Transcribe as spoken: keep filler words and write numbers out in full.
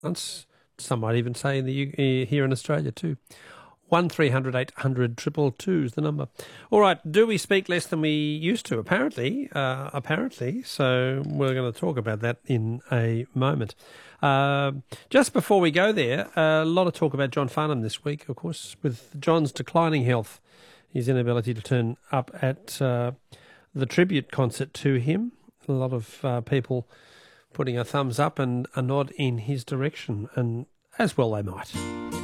Once, some might even say in the U- uh, here in Australia too. One three hundred eight hundred triple two is the number. All right, do we speak less than we used to? Apparently, uh, apparently. So we're going to talk about that in a moment. Uh, just before we go there, a lot of talk about John Farnham this week, of course, with John's declining health, his inability to turn up at uh, the tribute concert to him. A lot of uh, people putting a thumbs up and a nod in his direction, and as well they might.